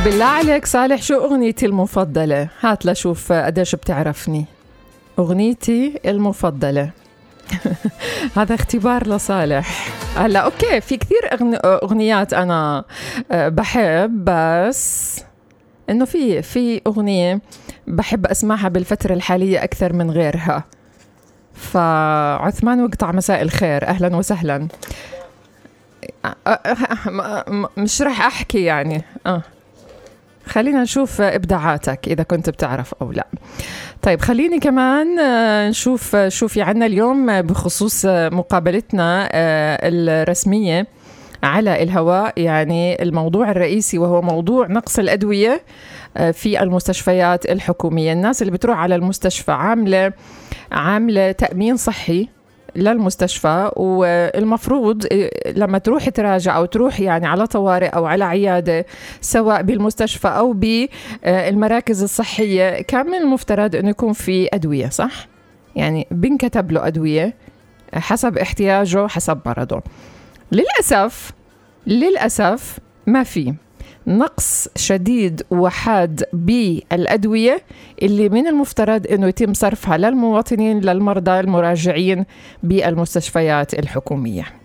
بالله عليك صالح، شو أغنيتي المفضلة؟ هات لشوف قديش بتعرفني. أغنيتي المفضلة هذا اختبار لصالح. هلا أوكي، في كثير أغنيات أنا بحب، بس إنه في أغنية بحب أسمعها بالفترة الحالية أكثر من غيرها. فعثمان وقطع، مساء الخير، أهلا وسهلا. مش رح أحكي يعني خلينا نشوف إبداعاتك إذا كنت بتعرف أو لا. طيب خليني كمان نشوف شو في عنا اليوم بخصوص مقابلتنا الرسمية على الهواء. يعني الموضوع الرئيسي وهو موضوع نقص الأدوية في المستشفيات الحكومية. الناس اللي بتروح على المستشفى عاملة تأمين صحي للمستشفى، والمفروض لما تروح تراجع أو تروح يعني على طوارئ أو على عيادة سواء بالمستشفى أو بالمراكز الصحية، كان من المفترض أنه يكون في أدوية، صح؟ يعني بنكتب له أدوية حسب احتياجه حسب مرضه. للأسف ما في، نقص شديد وحاد بالأدوية اللي من المفترض أنه يتم صرفها للمواطنين للمرضى المراجعين بالمستشفيات الحكومية.